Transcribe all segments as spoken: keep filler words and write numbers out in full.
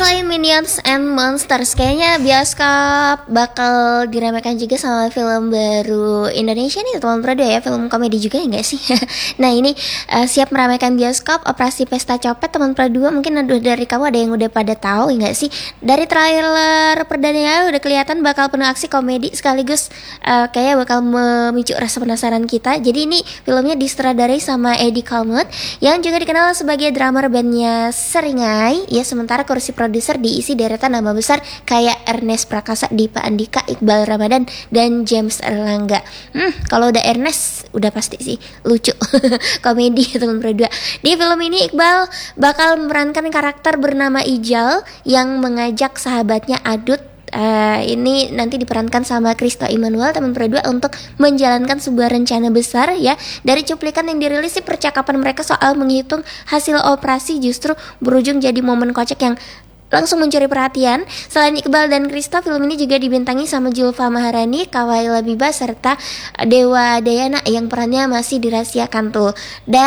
selain Minions and Monsters, kayaknya bioskop bakal diramaikan juga sama film baru Indonesia nih teman Prado ya, film komedi juga ya nggak sih? Nah ini uh, siap meramaikan bioskop Operasi Pesta Copet teman Prado. Mungkin ada dari kamu ada yang udah pada tahu ya nggak sih? Dari trailer perdana udah kelihatan bakal penuh aksi komedi sekaligus uh, kayaknya bakal memicu rasa penasaran kita. Jadi ini filmnya disutradarai sama Eddie Kalmut yang juga dikenal sebagai drummer bandnya Seringai ya, sementara kursi produser diisi deretan nama besar kayak Ernest Prakasa, Dipa Andika, Iqbal Ramadan, dan James Erlangga. Hmm, kalau udah Ernest udah pasti sih lucu, komedi teman berdua. Di film ini Iqbal bakal memerankan karakter bernama Ijal yang mengajak sahabatnya Adut. Uh, ini nanti diperankan sama Christo Immanuel teman berdua untuk menjalankan sebuah rencana besar ya. Dari cuplikan yang dirilis sih percakapan mereka soal menghitung hasil operasi justru berujung jadi momen kocak yang langsung mencuri perhatian. Selain Iqbal dan Christo, film ini juga dibintangi sama Julfa Maharani, Kawai Labiba, serta Dewa Dayana yang perannya masih dirahasiakan tuh.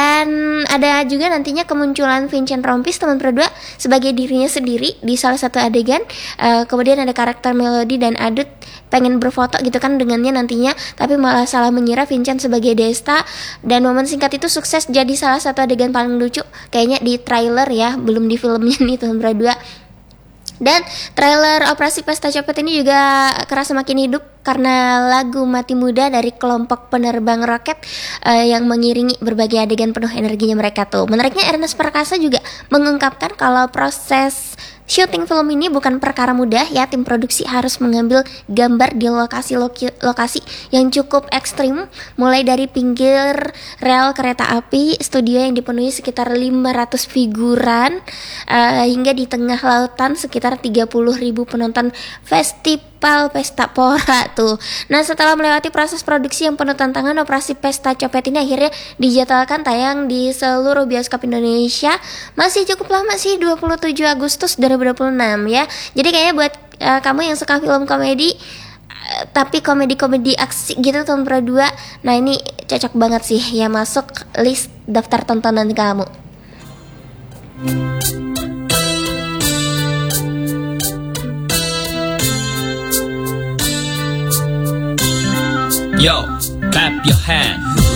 Dan ada juga nantinya kemunculan Vincent Rompis teman berdua sebagai dirinya sendiri di salah satu adegan. Uh, kemudian ada karakter Melody dan Adut pengen berfoto gitu kan dengannya nantinya, tapi malah salah mengira Vincent sebagai Desta. Dan momen singkat itu sukses jadi salah satu adegan paling lucu kayaknya di trailer ya, belum di filmnya nih teman berdua. Dan trailer Operasi Pesta Copet ini juga kerasa makin hidup karena lagu Mati Muda dari kelompok penerbang roket uh, yang mengiringi berbagai adegan penuh energinya mereka tuh. Menariknya Ernest Prakasa juga mengungkapkan kalau proses syuting film ini bukan perkara mudah ya. Tim produksi harus mengambil gambar di lokasi-lokasi yang cukup ekstrim, mulai dari pinggir rel kereta api, studio yang dipenuhi sekitar lima ratus figuran, uh, hingga di tengah lautan sekitar tiga puluh ribu penonton festival Pesta Pora tuh. Nah setelah melewati proses produksi yang penuh tantangan, Operasi Pesta Copet ini akhirnya dijadwalkan tayang di seluruh bioskop Indonesia. Masih cukup lama sih, dua puluh tujuh Agustus dua ribu dua puluh enam ya. Jadi kayaknya buat uh, kamu yang suka film komedi uh, tapi komedi-komedi aksi gitu tahun berdua, nah ini cocok banget sih ya, masuk list daftar tontonan kamu. Yo, clap your hand.